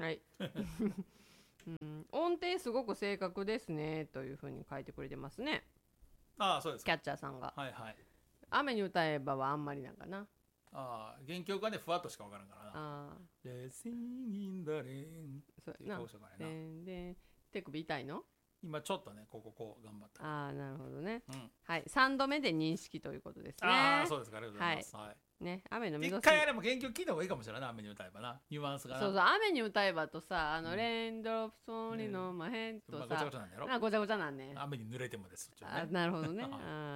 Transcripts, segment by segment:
はい、うん、音程すごく正確ですねというふうに書いてくれてますね。 ああ、そうですか。 キャッチャーさんが。 はいはい。 雨に歌えばはあんまりなんかな。 ああ、原曲がね、ふわっとしかわからんからな。 ああ、 レシンギンダレンっていうそうやな。 顔したからな。 で手首痛いの？ 今ちょっとね、こう頑張った。 ああ、なるほどね。 うん。 はい、3度目で認識ということですああ、 ね。 そうですか。ありがとうございます。はい。 ね、雨の見どす一回あれも原曲聞いた方がいいかもしれないな、雨に歌えばな。ニュアンスがな。 そうそう、雨に歌えばとさ、 うん、 レインドロップソーリのまへんとまあ、ごちゃさ、 ごちゃなんだろ。 ごちゃごちゃなんね。 雨に濡れてもです。そっちはあ、 ね。 なるほどね。 はい、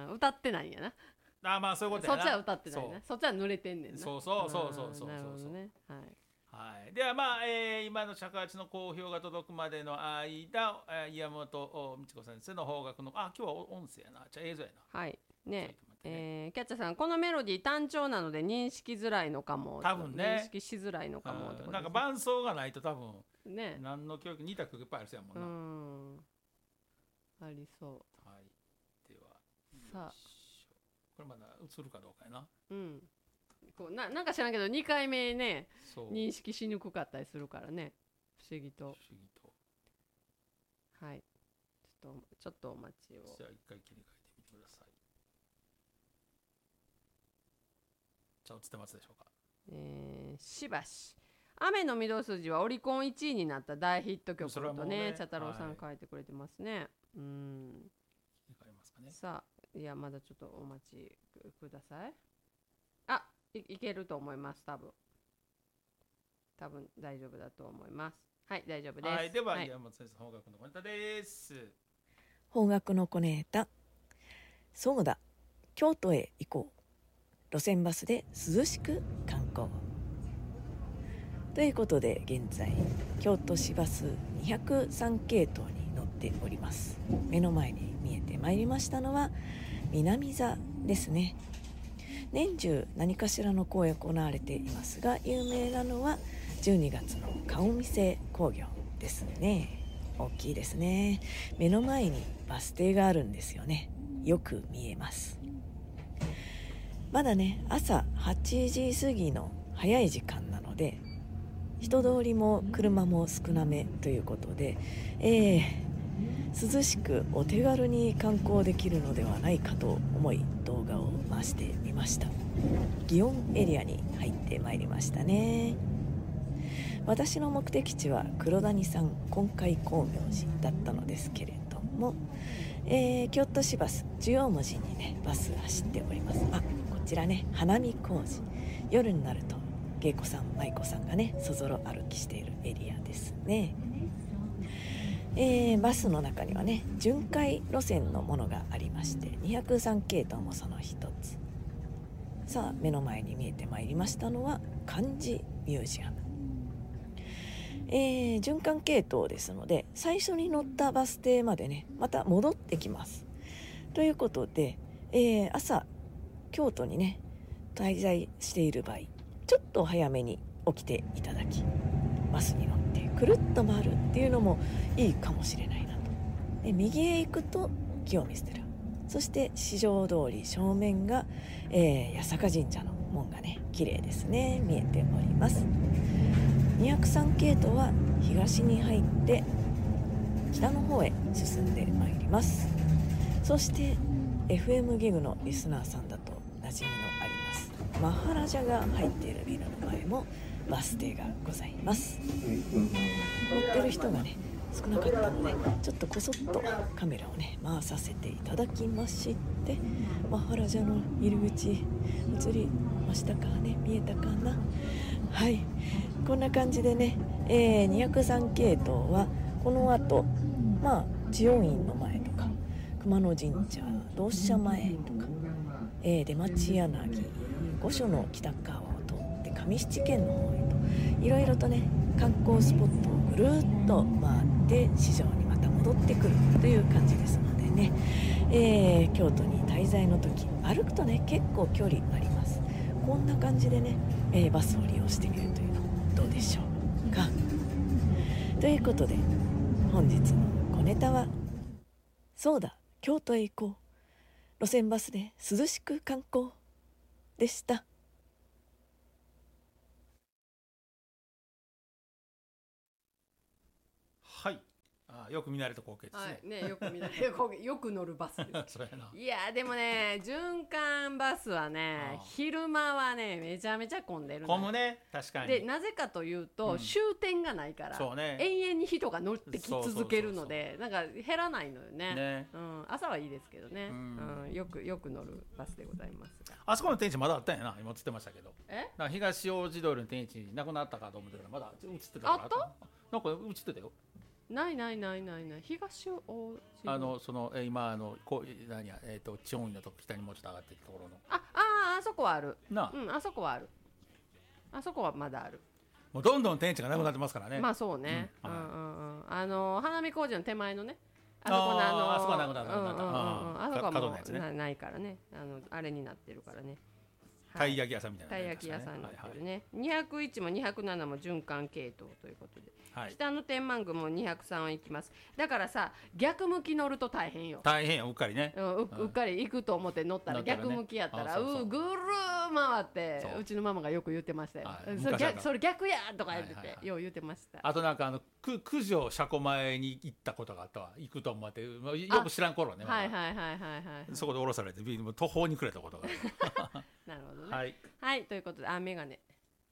歌ってないんやな。 ああ、まあそういうことそっちはやな。 歌ってないな。 そそっちは濡れてんねんな。 そうそうそうそうそうなるそうそう。 ほどね。はい。 はい、ではまあ、今の尺八の好評が届くまでの間、岩本美智子先生の邦楽の今日は音声やな、じゃあ映像やな。 はい。ね、 ね、 キャッチャーさん、このメロディー単調なので認識づらいのかも。 多分ね。 認識しづらいのかもってことです、ね。 なんか伴奏がないと多分、 ね。 何の教育、似た曲いっぱいあるやもんな。 ありそう。 はい。では、 さあ。 これまだ映るかどうかやな。 うん。なんか知らんけど2回目ね認識しにくかったりするからね、不思議と。はい、ちょっとお待ちを。 じゃあ一回切り替えてみてください。じゃあ映ってますでしょうか。 しばし雨の御堂筋はオリコン1位になった大ヒット曲とね、茶太郎さん書いてくれてますね。切り替えますかね。 さあ、いやまだちょっとお待ちください。いけると思います。多分大丈夫だと思います。はい、大丈夫です。 はい、では、岩本先生、邦楽の小ネタです。 邦楽の小ネタ。そうだ、京都へ行こう。路線バスで涼しく観光。ということで、現在京都市バス203系統に乗っております。目の前に見えてまいりましたのは南座ですね。年中何かしらの公演行われていますが、有名なのは12月の顔見世興行ですね。大きいですね。目の前にバス停があるんですよね。よく見えます。まだね、朝8時過ぎの早い時間なので、人通りも車も少なめということで、涼しくお手軽に観光できるのではないかと思い、動画を回してみました。祇園エリアに入ってまいりましたね。私の目的地は黒谷山金海光明寺だったのですけれども、京都市バス中央文字にねバス走っております。こちらね、花見小路、夜になると芸妓さん舞妓さんがねそぞろ歩きしているエリアですね。バスの中にはね巡回路線のものがありまして、203系統もその一つ。さあ、目の前に見えてまいりましたのは漢字ミュージアム。循環系統ですので、最初に乗ったバス停までねまた戻ってきます。ということで、朝京都にね滞在している場合、ちょっと早めに起きていただき、バスに乗ってくるっと回るっていうのもいいかもしれないなと。で、右へ行くと清水寺、そして四条通り正面が、八坂神社の門がね綺麗ですね、見えております。203系統は東に入って北の方へ進んでまいります。そして FM ギグのリスナーさんだと馴染みのありますマハラジャが入っているビルの前もバス停がございます。乗ってる人がね少なかったので、ちょっとこそっとカメラをね回させていただきまして、マハラジャの入り口映りましたかね、見えたかな。はい、こんな感じでね、203系統はこの後知恩院の前とか熊野神社同志社前とか、出町柳御所の北側を通って上七軒の方へと、いろいろとね観光スポットをぐるっと回って市場にまた戻ってくるという感じですのでね、京都に滞在の時歩くとね結構距離あります。こんな感じでね、バスを利用してみるというのどうでしょうか。ということで本日の小ネタは、そうだ京都へ行こう、路線バスで涼しく観光でした。 はい。よく見慣れた光景ですね。 はいね、よく見ないよく乗るバスです。 そうやな。 いやでもね、循環バスはね、昼間はねめちゃめちゃ混んでるの。 混むね、確かに。 でなぜかというと、終点がないから、 そうね、 永遠に人が乗ってき続けるので、なんか減らないのよね。 ね、 朝はいいですけどね、よく乗るバスでございますが。 あそこの天地まだあったんやな、今映ってましたけど。なんか東大路通りの天地なくなったかと思ってたらまだ映ってたから。 あった？ なんか映ってたよ。 ない東大路、 その今こう何や地方のとこ北にもうちょっと上がってるところの。 あそこはあるな。 あそこはある。あそこはまだある。 もうどんどん天地がなくなってますからね。 まあそうね。花見工事の手前のね。あそこのあそこはなくなった。 あそこはもうないからね。あれになってるからね。 たい焼き屋さんみたいな。 たい焼き屋さんになってるね。201も207も循環系統ということで。北の天満宮も203は行きます。だからさ、逆向き乗ると大変よ。 大変よ、うっかりね。 うっかり行くと思って乗ったら逆向きやったらぐるー回って、うちのママがよく言ってましたよ。それ逆やとか言ってて、よう言ってました。 あとなんか九条車庫前に行ったことがあったわ。行くと思ってよく知らん頃ね。そこで降ろされて途方に暮れたことがある。 なるほどね。はい、ということで、メガネ。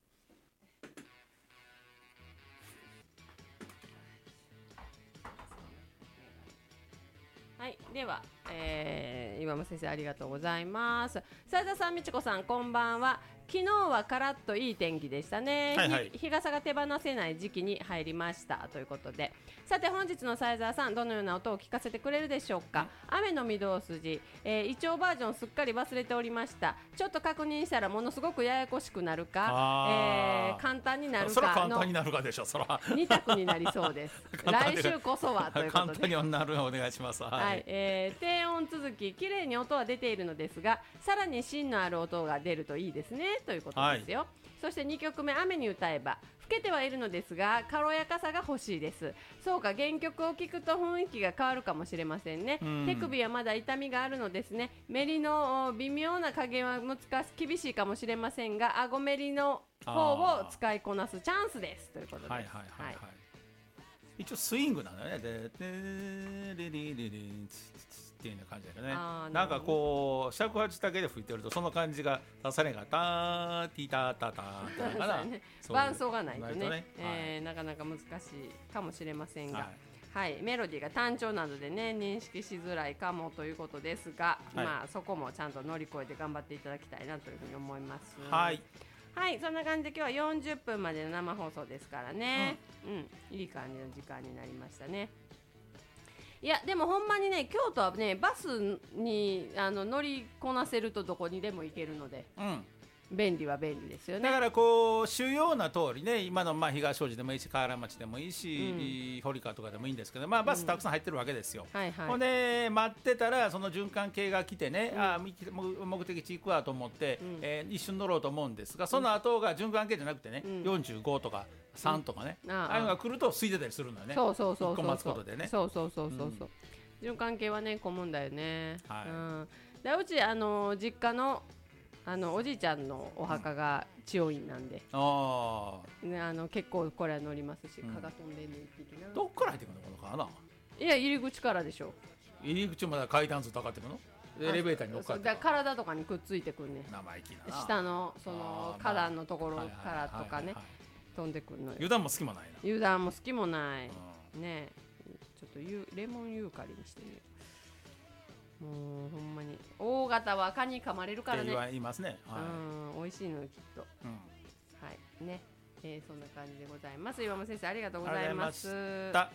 はい、では、岩間先生ありがとうございます。斉田さん、みちこさん、こんばんは。昨日はカラッといい天気でしたね。日傘が手放せない時期に入りましたということで、さて本日の斉沢さん、どのような音を聞かせてくれるでしょうか。雨の御堂筋、イチョウバージョンすっかり忘れておりました。ちょっと確認したらものすごくややこしくなるか、簡単になるかの、 それは簡単になるかでしょ。そら 2択になりそうです。来週こそはということで簡単になるお願いします。 低音続き、綺麗に音は出ているのですが、さらに芯のある音が出るといいですねということですよ。そして2曲目、雨に歌えば、老けてはいるのですが軽やかさが欲しいです。そうか、原曲を聴くと雰囲気が変わるかもしれませんね。手首はまだ痛みがあるのですね。メリの微妙な加減は厳しいかもしれませんが、顎メリの方を使いこなすチャンスですということです。 一応スイングなんだね。でレリレリっていうような感じだよね。なんかこう尺八だけで吹いてるとその感じが出されがターティタタタっていうかな。 伴奏がないとね、なかなか難しいかもしれませんが、メロディーが単調などでね認識しづらいかもということですが、まあそこもちゃんと乗り越えて頑張っていただきたいなというふうに思います。はい、そんな感じで今日は40分までの生放送ですからね、いい感じの時間になりましたね。いやでもほんまにね、京都はねバスに乗りこなせるとどこにでも行けるので、便利は便利ですよね。 だからこう主要な通りね、今の東大路でもいいし河原町でもいいし、堀川とかでもいいんですけど、バスたくさん入ってるわけですよ。ほんで待ってたらその循環系が来てね、目的地行くわと思って、一瞬乗ろうと思うんですが、その後が循環系じゃなくてね、45とか3とかね、ああいうのが来ると空いてたりするのよね。一個待つことでね。 そう循環系はね混むんだよね。でうち実家のおじいちゃんのお墓が千代院なんで、結構これは乗りますし、蚊が飛んでんねん一匹な。 どっから入ってくるのこのかな。 いや入り口からでしょ。 入り口まで階段ずっと上がってくるの。エレベーターに乗っかって。 体とかにくっついてくるね。 生意気な。 下のその花壇のところからとかね飛んでくるのよ。 油断も好きもないな。 油断も好きもないね。ちょっとレモンユーカリにしてみよう。もうほんまに大型は蚊に噛まれるからね。 言いますね。 美味しいのきっと。はいね。そんな感じでございます。岩間先生ありがとうございます。はい。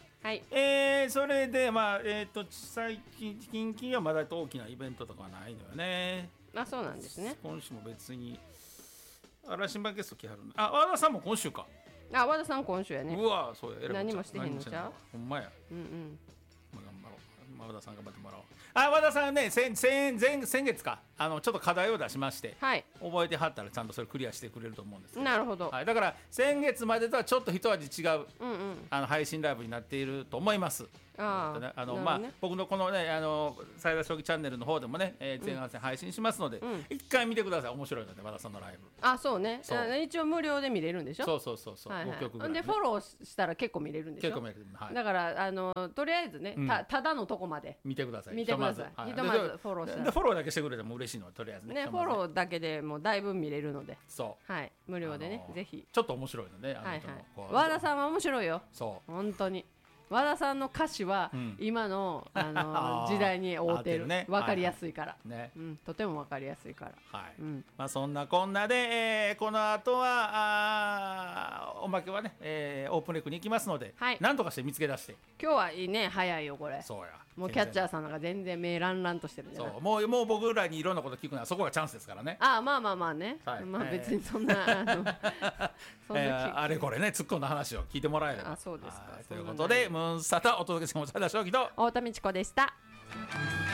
それで最近はまだ大きなイベントとかはないのよね。 そうなんですね。 今週も別に嵐島ゲスト来はるの。和田さんも今週か。 和田さん今週やね。 うわそうや。 何もしてへんのちゃう。 ほんまや。頑張ろう。和田さん頑張ってもらおう。和田さんね、先月かちょっと課題を出しまして、覚えてはったらちゃんとそれクリアしてくれると思うんですけど。 なるほど。 だから先月までとはちょっと一味違う配信ライブになっていると思います。 僕のこのね最大将棋チャンネルの方でもね前半戦配信しますので一回見てください。面白いので和田さんのライブ。 あ、そうね。一応無料で見れるんでしょ。 そう5曲ぐらいでフォローしたら結構見れるんでしょ。 結構見れる。 だからとりあえずねただのとこまで見てください。 ひとまずフォローしたら。 フォローだけしてくれても嬉しいのはとりあえずね。 フォローだけでもうだいぶ見れるので。 そう。 はい、無料でねぜひ。 ちょっと面白いのね。 和田さんは面白いよ。 そう。 本当に。和田さんの歌詞は今の時代に合うてる。分かりやすいから。とても分かりやすいから。 そんなこんなでこの後はおまけはねオープンレックに行きますので何とかして見つけ出して。 今日はいいね、早いよこれ。 そうや。 もうキャッチャーさんなんか全然目ランランとしてるんじゃない。 もう僕らにいろんなこと聞くのはそこがチャンスですからね。 まあね。別にそんなあれこれね突っ込んだ話を聞いてもらえれば。 そうですか。 ということでムーンサタお届けしてもらった正樹と太田美智子でした。